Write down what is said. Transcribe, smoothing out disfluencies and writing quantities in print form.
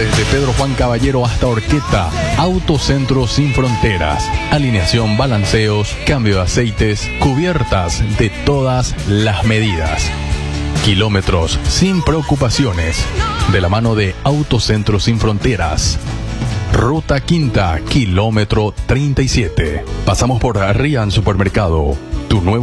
Desde Pedro Juan Caballero hasta Orqueta, Autocentro Sin Fronteras. Alineación, balanceos, cambio de aceites, cubiertas de todas las medidas. Kilómetros sin preocupaciones. De la mano de Autocentro Sin Fronteras. Ruta Quinta, kilómetro 37. Pasamos por Rian Supermercado. Tu nuevo